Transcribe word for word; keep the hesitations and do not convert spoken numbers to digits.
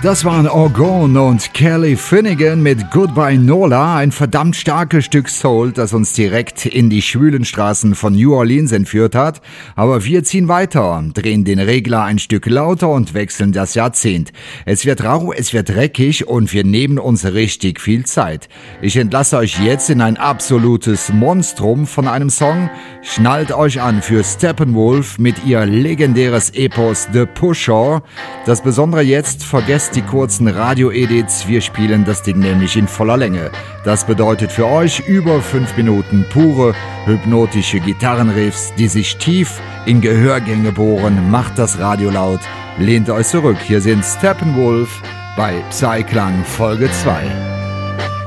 Das waren Orgone und Kelly Finnegan mit Goodbye Nola, ein verdammt starkes Stück Soul, das uns direkt in die schwülen Straßen von New Orleans entführt hat. Aber wir ziehen weiter, drehen den Regler ein Stück lauter und wechseln das Jahrzehnt. Es wird rau, es wird dreckig und wir nehmen uns richtig viel Zeit. Ich entlasse euch jetzt in ein absolutes Monstrum von einem Song. Schnallt euch an für Steppenwolf mit ihr legendäres Epos The Pusher. Das Besondere jetzt, vergesst die kurzen Radio-Edits, wir spielen das Ding nämlich in voller Länge. Das bedeutet für euch über fünf Minuten pure, hypnotische Gitarrenriffs, die sich tief in Gehörgänge bohren. Macht das Radio laut, lehnt euch zurück. Hier sind Steppenwolf bei Psyklang Folge zwei.